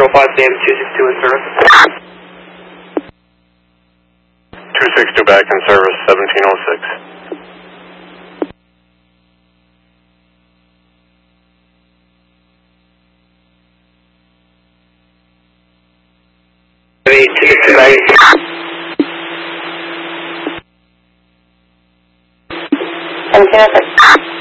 5 David 262 in service. 262 back in service, 1706. Back. 1706.